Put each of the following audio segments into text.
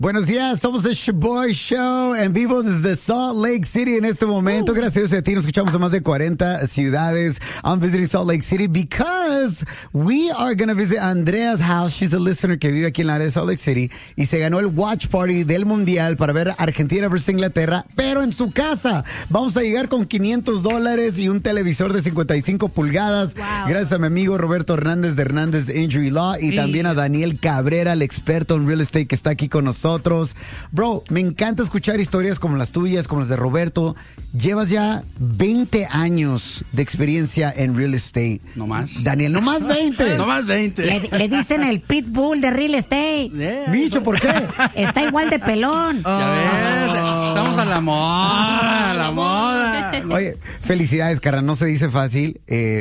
Buenos días, somos el Shoboy Show en vivo desde Salt Lake City en este momento. Gracias a ti, nos escuchamos en más de 40 ciudades. I'm visiting Salt Lake City because we are going to visit Andrea's house. She's a listener que vive aquí en la área de Salt Lake City y se ganó el watch party del Mundial para ver Argentina versus Inglaterra, pero en su casa. Vamos a llegar con $500 y un televisor de 55 pulgadas. Wow. Gracias a mi amigo Roberto Hernández de Hernández Injury Law y también a Daniel Cabrera, el experto en real estate que está aquí con nosotros. Bro, me encanta escuchar historias como las tuyas, como las de Roberto. Llevas ya 20 años de experiencia en real estate. No más. Daniel, no más 20. No más 20. Le dicen el pitbull de real estate. Yeah. Micho, ¿por qué? Está igual de pelón. Ya ves, estamos a la moda, a la moda. Oye, felicidades, cara, no se dice fácil.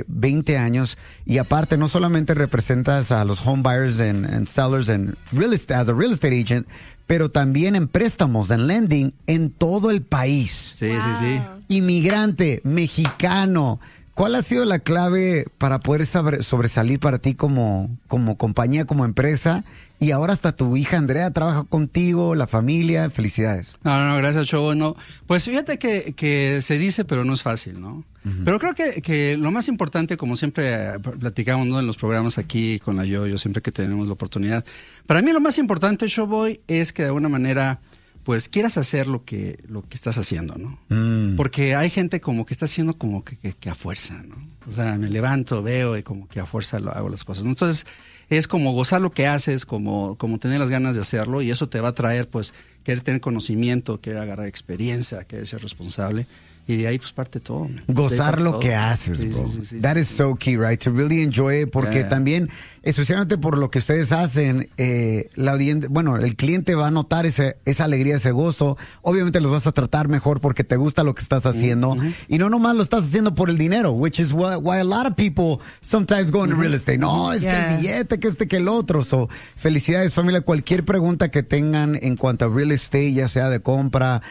20 años. Y aparte, no solamente representas a los home buyers and sellers en real estate, as a real estate agent, pero también en préstamos, en lending, en todo el país. Sí, wow. Sí. Inmigrante, mexicano. ¿Cuál ha sido la clave para poder sobresalir para ti como compañía, como empresa? Y ahora hasta tu hija Andrea trabaja contigo, la familia. Felicidades. No, gracias, Chobo. No, pues fíjate que se dice, pero no es fácil, ¿no? Uh-huh. Pero creo que lo más importante, como siempre platicamos, ¿no?, en los programas aquí con la yo siempre que tenemos la oportunidad. Para mí lo más importante, Showboy, es que de alguna manera pues quieras hacer lo que estás haciendo, ¿no? Porque hay gente como que está haciendo como que a fuerza, ¿no? O sea, me levanto, veo y como que a fuerza hago las cosas, ¿no? Entonces, es como gozar lo que haces, como tener las ganas de hacerlo, y eso te va a traer, pues, querer tener conocimiento, querer agarrar experiencia, querer ser responsable. Y de ahí pues parte todo. Gozar lo que haces, bro. Sí. That is so key, right? To really enjoy it, porque también, especialmente por lo que ustedes hacen, la audiencia, bueno, el cliente va a notar esa alegría, ese gozo. Obviamente los vas a tratar mejor porque te gusta lo que estás haciendo. Uh-huh. Y no nomás lo estás haciendo por el dinero, which is why a lot of people sometimes go into real estate. No, es que el billete, que el otro. So, felicidades, familia. Cualquier pregunta que tengan en cuanto a real estate, ya sea de compra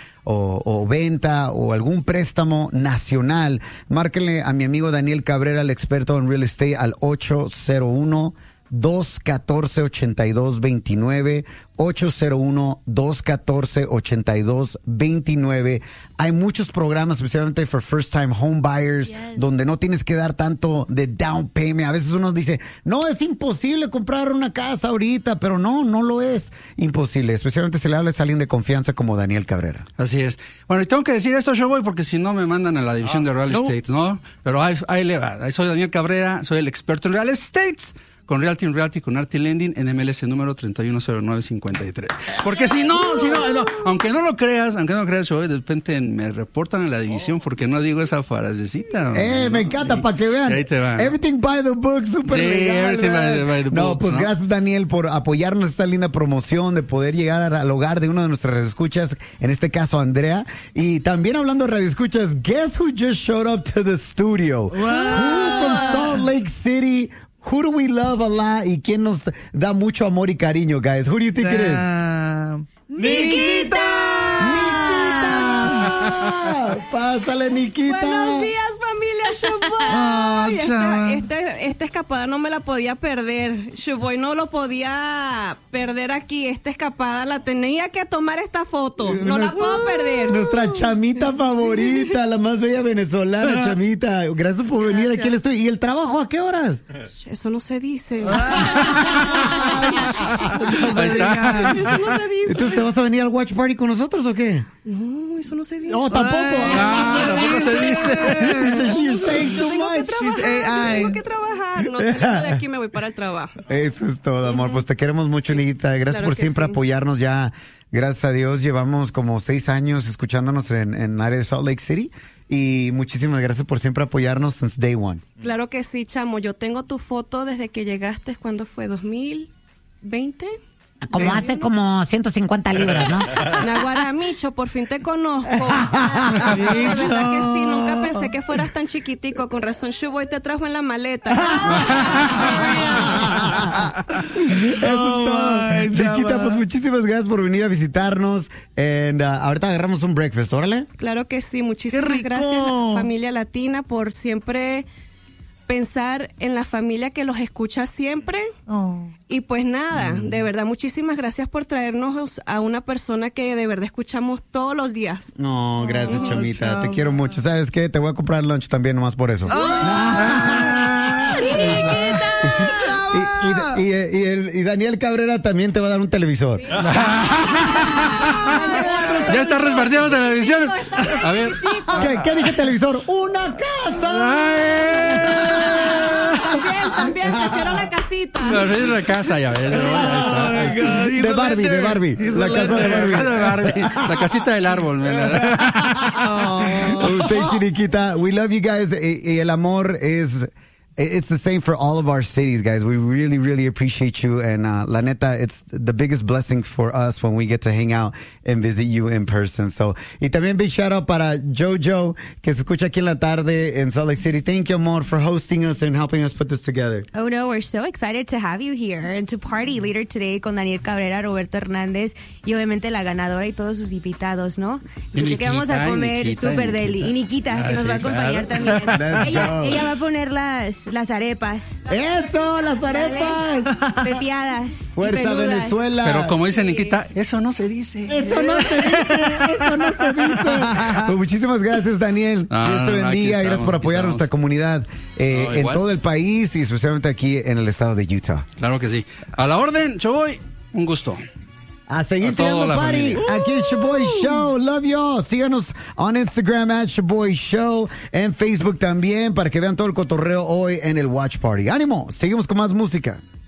o venta o algún préstamo nacional, márquenle a mi amigo Daniel Cabrera, el experto en real estate, al 801-214-8229, 801-214-8229. Hay muchos programas, especialmente for first time home buyers, donde no tienes que dar tanto de down payment. A veces uno dice, no, es imposible comprar una casa ahorita, pero no lo es imposible. Especialmente si le hablas a alguien de confianza como Daniel Cabrera. Así es. Bueno, y tengo que decir esto, yo voy porque si no me mandan a la división de real estate, ¿no? Pero ahí le va. Ahí soy Daniel Cabrera, soy el experto en real estate. Con Realty in Realty, con Arty Lending, en MLS número 310953. Porque si no, aunque no lo creas, yo de repente me reportan a la división porque no digo esa frasecita. Me encanta, para que vean. Ahí te va. Everything by the book, súper legal. Everything by the book. No, pues gracias, Daniel, por apoyarnos en esta linda promoción de poder llegar al hogar de uno de nuestras radioescuchas, en este caso Andrea. Y también hablando de radioescuchas, guess who just showed up to the studio? Wow. Who from Salt Lake City? Who do we love a lot y quién nos da mucho amor y cariño, guys? Who do you think it is? ¡Nikita! ¡Pásale, Nikita! Buenos días, familia Shoboy. Esta escapada no me la podía perder. Shoboy no lo podía perder aquí. Esta escapada la tenía que tomar esta foto. No la puedo perder. Nuestra chamita favorita, la más bella venezolana, chamita. Gracias por venir aquí al estudio. ¿Y el trabajo a qué horas? Eso no se dice. Eso no se dice. Entonces, ¿te vas a venir al watch party con nosotros o qué? No, eso no se dice. No, tampoco. Tampoco se dice. You're saying too much. Tengo que trabajar. No sé, de aquí me voy para el trabajo. Eso es todo, amor. Pues te queremos mucho, Nikita. Gracias por siempre apoyarnos ya. Gracias a Dios, llevamos como 6 años escuchándonos en el área de Salt Lake City. Y muchísimas gracias por siempre apoyarnos since day one. Claro que sí, chamo. Yo tengo tu foto desde que llegaste. ¿Cuándo fue? ¿2020? Como hace como 150 libras, ¿no? Naguará, Micho, por fin te conozco. La verdad que sí, nunca pensé que fueras tan chiquitico. Con razón, Shoboy te trajo en la maleta. Eso es todo. Nikita, pues muchísimas gracias por venir a visitarnos. Ahorita agarramos un breakfast, órale. Claro que sí, muchísimas gracias, familia latina, por siempre pensar en la familia que los escucha siempre. Y pues nada, de verdad, muchísimas gracias por traernos a una persona que de verdad escuchamos todos los días. No, gracias, chamita. Te quiero mucho. ¿Sabes qué? Te voy a comprar lunch también, nomás por eso. Y Daniel Cabrera también te va a dar un televisor. Ya está repartiendo televisiones. A ver. ¿Qué dije televisor? ¡Una casa! También, prefiero la casita. Prefiero la casa, ya ves. Ahí está. De Barbie. La casa de Barbie. La casita del árbol. Thank you, Nikita. We love you guys. Y el amor es... It's the same for all of our cities, guys. We really, really appreciate you. And la neta, it's the biggest blessing for us when we get to hang out and visit you in person. So, y también big shout out para Jojo, que se escucha aquí en la tarde in Salt Lake City. Thank you, amor, for hosting us and helping us put this together. Oh, no, we're so excited to have you here and to party later today con Daniel Cabrera, Roberto Hernández y obviamente la ganadora y todos sus invitados, ¿no? Y Porque vamos a comer super deli. Y Nikita, que nos va a acompañar también. Ella va a poner las arepas. ¡Eso, las arepas! Pepiadas. ¡Fuerza Venezuela! Pero como dice Nikita, eso no se dice. Eso no se dice. Pues muchísimas gracias, Daniel. Dios te bendiga. Gracias por apoyar a nuestra comunidad en todo el país y especialmente aquí en el estado de Utah. Claro que sí. A la orden, Choboy, un gusto. A seguir tirando party aquí en Shoboy Show. Love y'all. Síganos on Instagram @Shoboy Show, en Facebook también, para que vean todo el cotorreo hoy en el Watch Party. ¡Ánimo! Seguimos con más música.